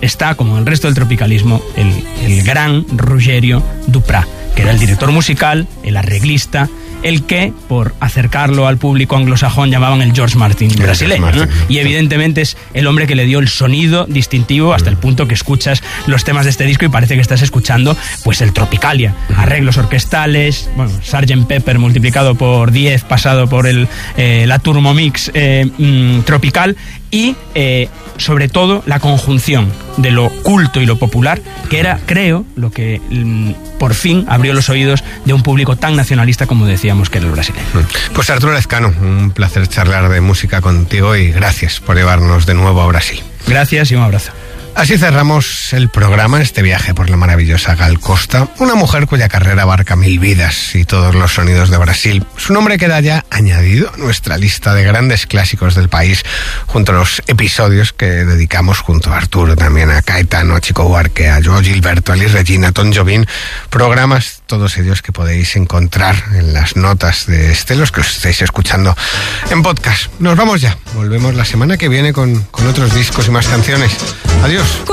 está, como en el resto del tropicalismo, el gran Rogério Duprat, que era el director musical, el arreglista, el que, por acercarlo al público anglosajón, llamaban el George Martin brasileño, ¿no? Y evidentemente es el hombre que le dio el sonido distintivo hasta el punto que escuchas los temas de este disco y parece que estás escuchando pues el Tropicalia. Arreglos orquestales, bueno, Sgt. Pepper multiplicado por 10, pasado por la Turmomix tropical y sobre todo la conjunción de lo culto y lo popular, que era, creo, lo que por fin abrió los oídos de un público tan nacionalista como decíamos que era el brasileño. Pues Arturo Lezcano, un placer charlar de música contigo y gracias por llevarnos de nuevo a Brasil. Gracias y un abrazo. Así cerramos el programa, este viaje por la maravillosa Gal Costa, una mujer cuya carrera abarca 1000 vidas y todos los sonidos de Brasil. Su nombre queda ya añadido a nuestra lista de grandes clásicos del país, junto a los episodios que dedicamos junto a Arturo, también a Caetano, a Chico Buarque, a Joao Gilberto, a Elis Regina, a Tom Jobim, programas, todos ellos que podéis encontrar en las notas de los que os estáis escuchando en podcast. Nos vamos ya, volvemos la semana que viene con otros discos y más canciones. Adiós.